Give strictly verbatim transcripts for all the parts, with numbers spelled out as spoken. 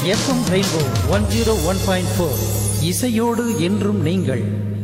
FM rainbow one zero one point four இசையோடு என்றும் நீங்கள்.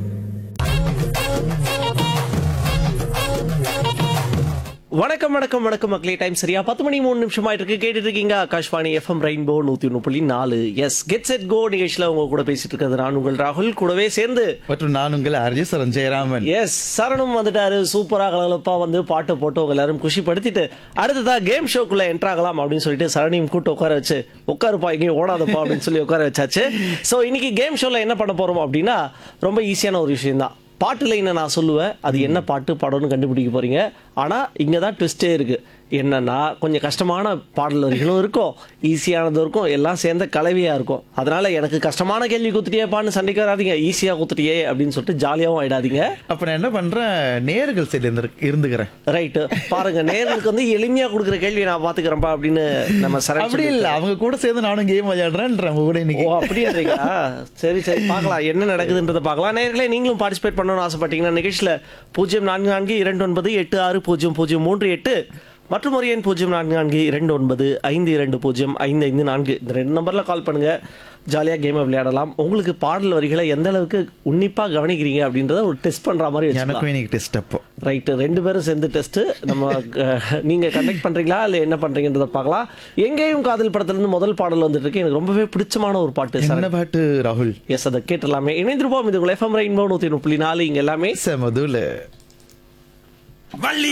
வணக்கம் வணக்கம் வணக்கம் மக்களே. டைம் சரியா பத்து மணி மூணு நிமிஷம் ஆயிட்டு இருக்கு. கேட்டுட்டு இருக்கீங்க ஆகாஷ்வாணி எஃப்எம் ரெயின்போ நூத்தி ஒன்று புள்ளி நாலு. எஸ் கெட் செட் கோ நிகழ்ச்சியில உங்க கூட பேசிட்டு இருக்கிறது நான் உங்கள் ராகுல், கூடவே சேர்ந்து மற்றும் நான் உங்கள் ஆர்ஜே சரண் ஜெயராமன். எஸ் சரணம் வந்துட்டாரு. சூப்பரா கலகலப்பா வந்து பாட்டு போட்டு உங்க எல்லாரும் குஷிப்படுத்திட்டு அடுத்ததா கேம் ஷோக்குள்ள என்ட்ரு ஆகலாம் அப்படின்னு சொல்லிட்டு சரணையும் கூட்டு உட்கார வச்சு, உட்காருப்பா எங்கேயும் ஓடாதப்பா அப்படின்னு சொல்லி உட்கார வச்சாச்சு. ஸோ இன்னைக்கு கேம் ஷோல என்ன பண்ண போறோம் அப்படின்னா ரொம்ப ஈஸியான ஒரு விஷயம் தான். பாட்டு லைனை நான் சொல்லுவேன், அது என்ன பாட்டு பாடணும்னு கண்டுபிடிக்க போறீங்க. ஆனால் இங்கே தான் ட்விஸ்டே இருக்கு. என்னன்னா கொஞ்சம் கஷ்டமான பாடல் வரிகளும் இருக்கும், ஈஸியானதும் இருக்கும், எல்லாம் சேர்ந்த கலவையா இருக்கும். அதனால எனக்கு கஷ்டமான கேள்வி குத்துட்டியேப்பான்னு சண்டைக்கு வராதிங்க, ஈஸியா குத்துட்டியே அப்படின்னு சொல்லிட்டு ஜாலியாகவும் ஆயிடாதீங்க. அப்ப நான் என்ன பண்றேன், நேர்கள் சைடு இருந்து இருந்துக்கிறேன். ரைட்டு, பாருங்க நேர்களுக்கு வந்து எளிமையா கொடுக்குற கேள்வி நான் பாத்துக்கிறேன்ப்பா அப்படின்னு நம்ம சரண் அப்படி இல்ல, அவங்க கூட சேர்ந்து நானும் கேம் விளையாடுறேன் அவங்க கூட இன்னைக்கு. ஓ அப்படின்றீங்களா? சரி சரி, பார்க்கலாம் என்ன நடக்குதுன்றதை பார்க்கலாம். நேர்களே நீங்களும் பார்ட்டிசிபேட் பண்ணணும்னு ஆசைப்பட்டீங்கன்னா நிகழ்ச்சியில் பூஜ்ஜியம் நான்கு நான்கு இரண்டு ஒன்பது எட்டு ஆறு பூஜ்ஜியம் பூஜ்ஜியம் மூன்று எட்டு மற்றும் ஒரு எண் பூஜ்ஜியம் நான்கு நான்கு இரண்டு ஒன்பது ஐந்து இரண்டு பூஜ்ஜியம் ஐந்து ஐந்து நான்கு இந்த ரெண்டு நம்பரில் கால் பண்ணுங்க. ஜாலியாக கேமை விளையாடலாம். உங்களுக்கு பாடல் வரிகளை எந்த அளவுக்கு உன்னிப்பாக கவனிக்கிறீங்க அப்படின்றத ஒரு டெஸ்ட் பண்ணுற மாதிரி எனக்கும் இன்னைக்கு டெஸ்ட். அப்போ ரைட்டு, ரெண்டு பேரும் சேர்ந்து டெஸ்ட்டு நம்ம நீங்கள் கண்டக்ட் பண்ணுறீங்களா இல்லை என்ன பண்ணுறீங்கன்றத பார்க்கலாம். எங்கேயும் காதல் படத்துலேருந்து முதல் பாடல் வந்துட்டு இருக்கு. எனக்கு ரொம்பவே பிடிச்சமான ஒரு பாட்டு. என்ன பாட்டு ராகுல்? எஸ், அதை கேட்டுடலாமே. இணைந்திருப்போம். இது உங்கள் எஃப்எம் ரெயின்போ நூற்றி ஒன்று புள்ளி நாலு. இங்கே எல்லாமே மதுல வள்ளி